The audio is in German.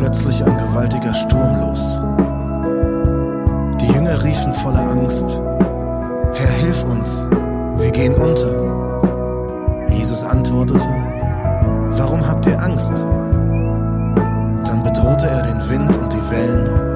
plötzlich ein gewaltiger Sturm los. Die Jünger riefen voller Angst: Herr, hilf uns, wir gehen unter. Jesus antwortete: Warum habt ihr Angst? Dann bedrohte er den Wind und die Wellen